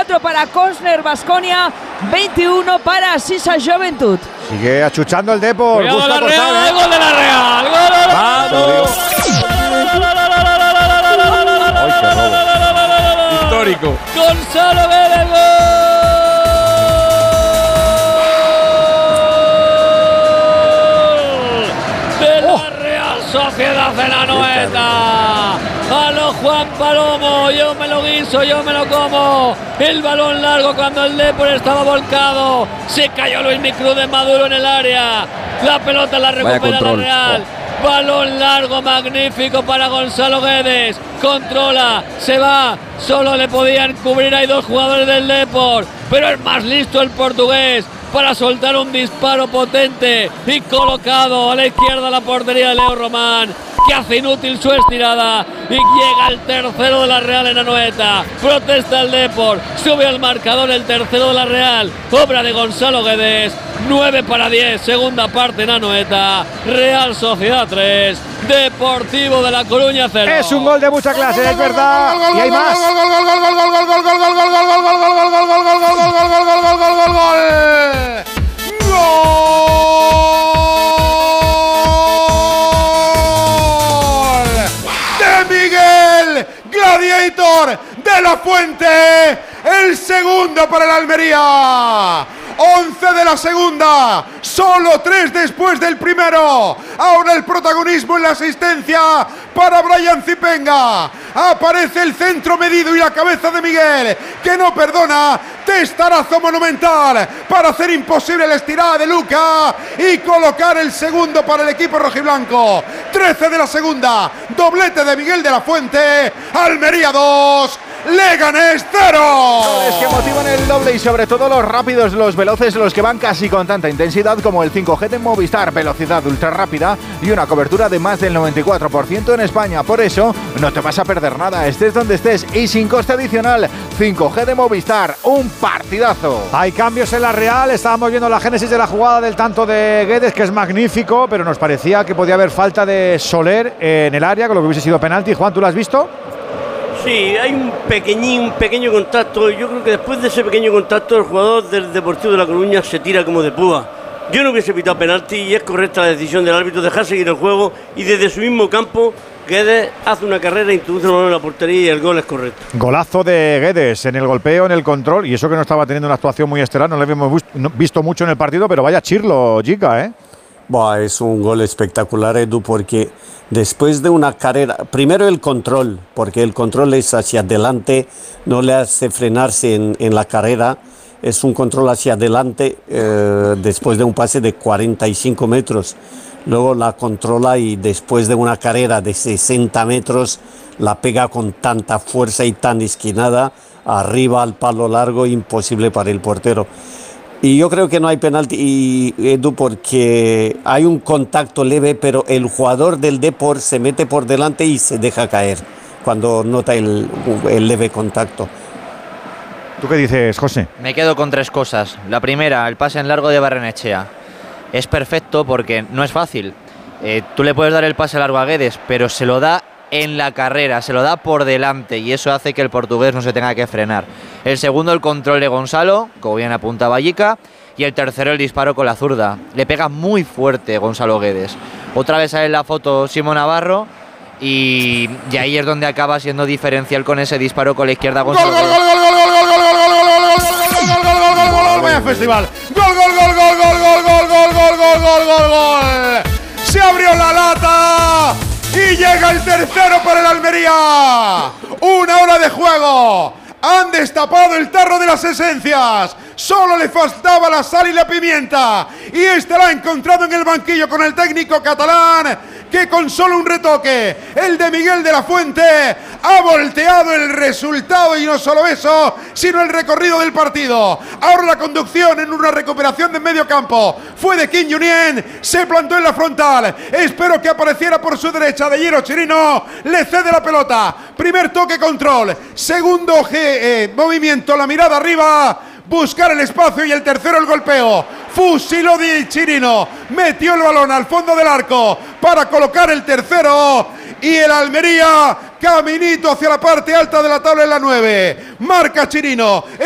24 para Cosner Baskonia, 21 para Sisa Joventut. Sigue achuchando el Depor. Busca la cortar, Real, gol de la Real. ¡Vamos! ¡Ay, qué robo! Histórico. Gonzalo Guedes, gol de la Real Sociedad de la Noeta. A lo Juan Palomo, yo me lo guiso, yo me lo como. El balón largo cuando el Depor estaba volcado. Se cayó Luis Micruz de Maduro en el área. La pelota la recupera la Real. Balón largo, magnífico para Gonzalo Guedes. Controla, se va. Solo le podían cubrir, hay dos jugadores del Depor. Pero es más listo el portugués para soltar un disparo potente y colocado a la izquierda de la portería de Leo Román, que hace inútil su estirada y llega el tercero de la Real en Anoeta. Protesta el Depor, sube al marcador el tercero de la Real, obra de Gonzalo Guedes. 9-10, segunda parte en Anoeta. Real Sociedad 3, Deportivo de La Coruña 0. Es un gol de mucha clase, es verdad. Y hay más. Gladiator de la Fuente, el segundo para el Almería. 11 de la segunda, solo 3 después del primero. Ahora el protagonismo en la asistencia para Brian Zipenga. Aparece el centro medido y la cabeza de Miguel, que no perdona. Testarazo monumental para hacer imposible la estirada de Luca y colocar el segundo para el equipo rojiblanco. 13 de la segunda, doblete de Miguel de la Fuente. Almería 2, Leganés 0. Goles que motivan el doble y sobre todo los rápidos, los veloces, los que van casi con tanta intensidad como el 5G de Movistar, velocidad ultra rápida y una cobertura de más del 94% en España. Por eso no te vas a perder nada, estés donde estés y sin coste adicional. 5G de Movistar, un partidazo. Hay cambios en la Real, estábamos viendo la génesis de la jugada del tanto de Guedes, que es magnífico, pero nos parecía que podía haber falta de Soler en el área, con lo que hubiese sido penalti. Juan, ¿tú lo has visto? Sí, hay un pequeño contacto. Yo creo que después de ese pequeño contacto el jugador del Deportivo de La Coruña se tira como de púa. Yo no hubiese pitado penalti y es correcta la decisión del árbitro, dejar seguir el juego y desde su mismo campo Guedes hace una carrera, introduce el balón en la portería y el gol es correcto. Golazo de Guedes en el golpeo, en el control, y eso que no estaba teniendo una actuación muy estelar, no le habíamos visto mucho en el partido, pero vaya chirlo, chica, ¿eh? Buah, es un gol espectacular, Edu, porque después de una carrera, primero el control, porque el control es hacia adelante, no le hace frenarse en la carrera, es un control hacia adelante después de un pase de 45 metros. Luego la controla y después de una carrera de 60 metros la pega con tanta fuerza y tan esquinada arriba al palo largo, imposible para el portero. Y yo creo que no hay penalti, Edu, porque hay un contacto leve, pero el jugador del Depor se mete por delante y se deja caer cuando nota el leve contacto. ¿Tú qué dices, José? Me quedo con tres cosas. La primera, el pase en largo de Barrenechea. Es perfecto porque no es fácil. Tú le puedes dar el pase largo a Guedes, pero se lo da en la carrera, se lo da por delante y eso hace que el portugués no se tenga que frenar. El segundo, el control de Gonzalo, como bien apuntaba Yica, y el tercero, el disparo con la zurda. Le pega muy fuerte Gonzalo Guedes. Otra vez sale en la foto Simón Navarro y ahí es donde acaba siendo diferencial con ese disparo con la izquierda Gonzalo Guedes. Vaya festival. Gol. Se abrió la lata y llega el tercero para el Almería. 1 hora de juego. Han destapado el tarro de las esencias. Solo le faltaba la sal y la pimienta. Y este la ha encontrado en el banquillo con el técnico catalán, que con solo un retoque, el de Miguel de la Fuente, ha volteado el resultado y no solo eso, sino el recorrido del partido. Ahora la conducción en una recuperación de medio campo fue de Kim Junien, se plantó en la frontal, espero que apareciera por su derecha de Jero Chirino, le cede la pelota, primer toque control, segundo movimiento, la mirada arriba, buscar el espacio y el tercero el golpeo. Fusiló de Chirino, metió el balón al fondo del arco para colocar el tercero y el Almería caminito hacia la parte alta de la tabla en la 9. Marca Chirino.